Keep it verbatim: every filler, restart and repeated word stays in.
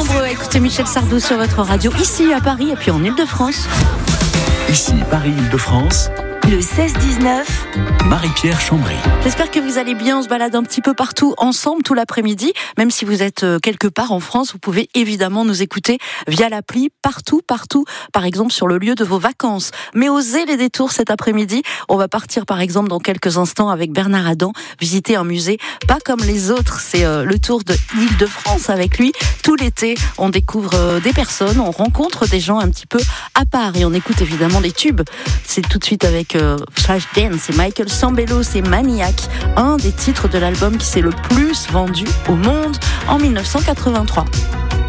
nombreux à écouter Michel Sardou sur votre radio, ici à Paris et puis en Ile-de-France. Ici, Paris-Île-de-France. Le seize dix-neuf, Marie-Pierre Chambry. J'espère que vous allez bien, on se balade un petit peu partout ensemble tout l'après-midi. Même si vous êtes quelque part en France, vous pouvez évidemment nous écouter via l'appli partout, partout. Par exemple sur le lieu de vos vacances. Mais osez les détours cet après-midi. On va partir par exemple dans quelques instants avec Bernard Adam, visiter un musée pas comme les autres. C'est euh, le tour de l'Île-de-France avec lui. Tout l'été, on découvre euh, des personnes, on rencontre des gens un petit peu à part et on écoute évidemment des tubes. C'est tout de suite avec euh, Flashdance, c'est Michael Sambello, c'est Maniac, un des titres de l'album qui s'est le plus vendu au monde en mille neuf cent quatre-vingt-trois.